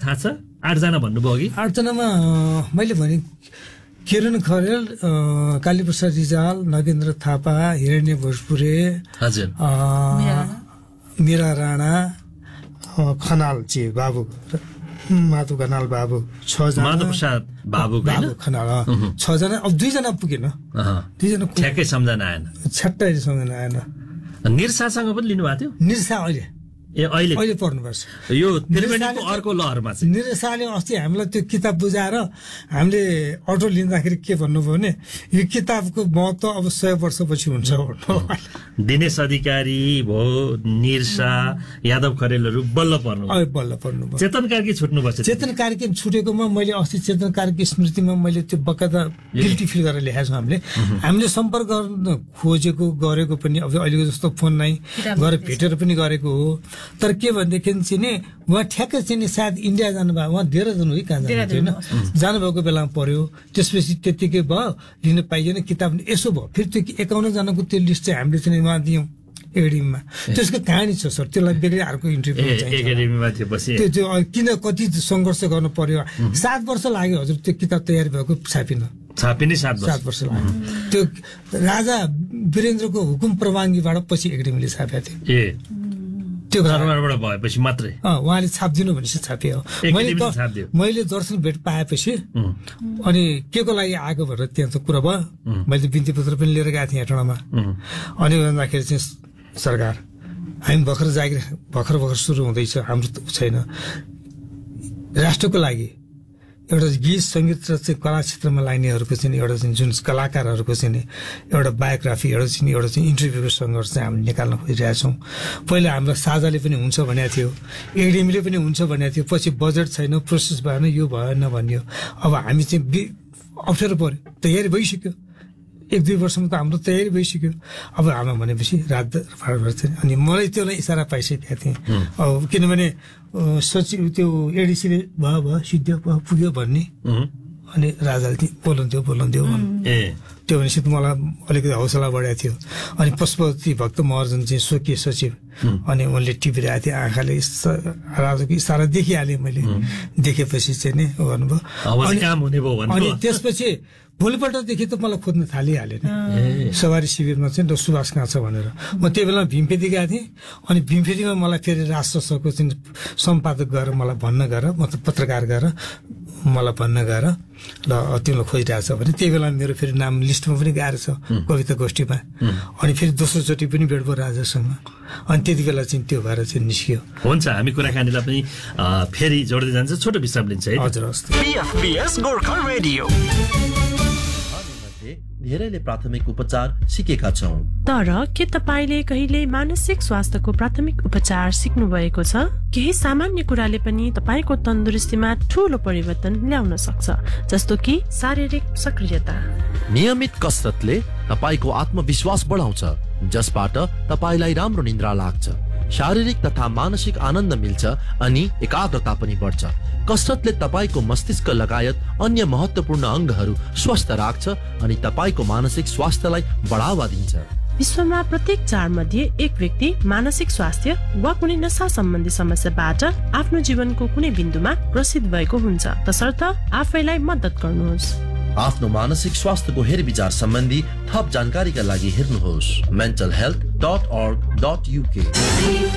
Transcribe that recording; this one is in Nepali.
थाहा छ? 8 जना भन्नुभयो अघि। 8 जनामा मैले भने किरण खरेल, कालीप्रसाद रिजाल, नगेन्द्र थापा, हिरण्य भोजपुरे, हजुर, मीरा राणा, खनालजी बाबु, माधु खनाल बाबु, 6 जना, माधव प्रसाद बाबु खनाल 6 जना। अब 2 जना पुगेन, 2 जना ठ्याक्कै सम्झना आएन, छट्टै सम्झना आएन। निरसासँग पनि लिनु भएको थियो? निरसा अहिले पढ्नुपर्छ। यो त्रिवेणीको अर्को लहरमा चाहिँ निरसाले अस्ति हामीलाई त्यो किताब बुझाएर हामीले अटो लिँदाखेरि के भन्नुभयो भने यो किताबको महत्व अब 100 वर्षपछि हुन्छ भन्नु। दिनेश अधिकारी भो, निरसा, यादव खरेलहरू बल्ल पर्नु। चेतन कार्की छुट्नुपर्छ। चेतन कार्की छुटेकोमा मैले अस्ति चेतन कार्की स्मृतिमा मैले त्यो बकायदा गिल्टी फिल गरेर लेखेको छु। हामीले सम्पर्क गर्न खोजेको गरेको पनि अब अहिलेको जस्तो फोन नै गएर भेटेर पनि गरेको हो। तर के भनेदेखि चाहिँ नि उहाँ ठ्याक्कै चाहिँ नि सायद इन्डिया जानुभयो, उहाँ देहरादून हो कहाँ जानुभएको होइन, जानुभएको बेलामा पर्यो। त्यसपछि त्यतिकै भयो, लिन पाइएन किताब। यसो भयो फेरि त्यो 51 जनाको त्यो लिस्ट चाहिँ हामीले चाहिँ उहाँ दियौँ एकाडेमीमा। त्यसको कहानी छ सर, त्यसलाई बेग्लै अर्को इन्टरभ्यू एकाडेमीमा थिएपछि त्यो किन कति सङ्घर्ष गर्नु पर्यो। 7 वर्ष लाग्यो हजुर त्यो किताब तयार भएको, छापिनै 7 वर्ष लाग्यो। त्यो राजा वीरेन्द्रको हुकुम प्रवाङ्गीबाट पछि एकाडेमीले छापेको थियो। त्यो सरकारबाट भएपछि मात्रै उहाँले छापिदिनु भनेपछि छापियो। मैले दर्शन भेट पाएपछि अनि के को लागि आएको भनेर त्यहाँ त कुरा भयो। मैले बिन्ती पत्र पनि लिएर गएको थिएँ हेटौँडामा। अनि भन्दाखेरि चाहिँ सरकार हामी भर्खर सुरु हुँदैछ, हाम्रो छैन। राष्ट्रको लागि एउटा गीत सङ्गीत र चाहिँ कला क्षेत्रमा लाग्नेहरूको चाहिँ एउटा चाहिँ जुन कलाकारहरूको चाहिँ एउटा बायोग्राफी एउटा चाहिँ इन्टरभ्यूको सङ्घर्ष चाहिँ हामीले निकाल्न खोजिरहेका छौँ। पहिला हाम्रो साझाले पनि हुन्छ भनेको थियो, एकाडेमीले पनि हुन्छ भनेको थियो, पछि बजेट छैन, प्रोसेस भएन, यो भएन भन्यो। अब हामी चाहिँ अप्ठ्यारो पर्यो, तयारी भइसक्यो, 1-2 वर्षमा त हाम्रो तयारी भइसक्यो। अब हाम्रो भनेपछि रात चाहिँ अनि मलाई त्यसलाई इसारा पाइसकेका थिएँ। अब किनभने सचिव त्यो एडिसीले भयो सिद्ध पुग्यो भन्ने, अनि राजाले बोलाउँथ्यो त्यो भनेपछि त मलाई अलिकति हौसला बढाएको थियो। अनि पशुपति भक्त महर्जन चाहिँ स्वकीय सचिव, अनि उनले टिपिरहेको थिए, आँखाले राजाको इसारा देखिहालेँ मैले। देखेपछि चाहिँ नि भन्नुभयो। अनि त्यसपछि भोलिपल्टदेखि त मलाई खोज्न थालिहालेँ नि सवारी शिविरमा चाहिँ सुभाष कहाँ छ भनेर। म त्यही बेला भीमफेदी गएको थिएँ। अनि भीमफेदीमा मलाई फेरि राष्ट्रसभाको चाहिँ सम्पादक गरेर मलाई भन्न गएर, मतलब पत्रकार गरेर मलाई भन्न गएर ल तिमीलाई खोजिरहेको छ भने त्यही बेला मेरो फेरि नाम लिस्टमा पनि गएको छ कविता गोष्ठीमा। अनि फेरि दोस्रोचोटि पनि भेट भयो राजासँग। अनि त्यति बेला चाहिँ त्यो भएर चाहिँ निस्कियो। हुन्छ, हामी कुराकानीलाई पनि फेरि जोड्दै जान्छ, छोटो विश्राम लिन्छ है। हजुर, हस्। धेरैले प्राथमिक उपचार सिकेका छौं, तर के तपाईले कहिले मानसिक स्वास्थ्यको प्राथमिक उपचार सिक्नु भएको छ? केही सामान्य कुराले पनि तपाईको तन्दुरुस्तीमा ठूलो परिवर्तन ल्याउन सक्छ, जस्तो कि शारीरिक सक्रियता। नियमित कसरतले तपाईको आत्मविश्वास बढाउँछ, जसबाट तपाईलाई राम्रो निद्रा लाग्छ, शारीरिक तथा मानसिक आनन्द मिल्छ अनि एकाग्रता पनि बढ्छ। कसरतले तपाईको मस्तिष्क लगायत अन्य महत्त्वपूर्ण अंगहरू स्वस्थ राख्छ अनि तपाईको मानसिक स्वास्थ्यलाई बढावा दिन्छ। विश्वमा प्रत्येक 4 मध्ये 1 व्यक्ति मानसिक स्वास्थ्य वा कुनै नशा सम्बन्धी समस्याबाट आफ्नो जीवनको कुनै बिन्दुमा ग्रसित भएको हुन्छ। तसर्थ आफैलाई मद्दत गर्नुहोस्। आफ्नो मानसिक स्वास्थ्यको हेरविचार सम्बन्धी थप जानकारीका लागि हेर्नुहोस् mentalhealth.org.uk।